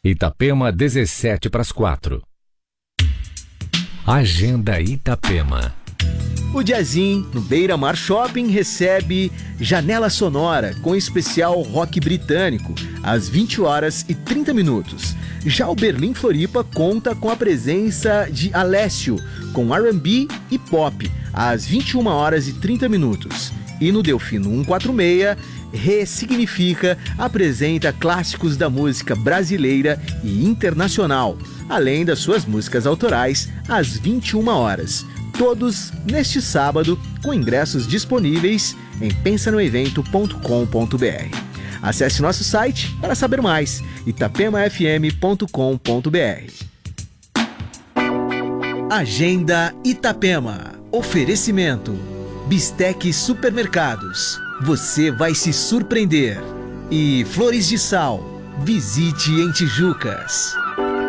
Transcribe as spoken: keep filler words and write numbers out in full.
Itapema, dezessete para as quatro. Agenda Itapema. O Jazim, no Beira Mar Shopping, recebe Janela Sonora, com especial rock britânico, às vinte horas e trinta minutos. Já o Berlim Floripa conta com a presença de Alessio, com R and B e pop, às vinte e uma horas e trinta minutos. E no Delfino cento e quarenta e seis, Ressignifica apresenta clássicos da música brasileira e internacional, além das suas músicas autorais, às vinte e uma horas. Todos neste sábado, com ingressos disponíveis em pensa no evento ponto com ponto b r. Acesse nosso site para saber mais, itapema f m ponto com ponto b r. Agenda Itapema. Oferecimento Bistec Supermercados. Você vai se surpreender. E Flores de Sal. Visite em Tijucas.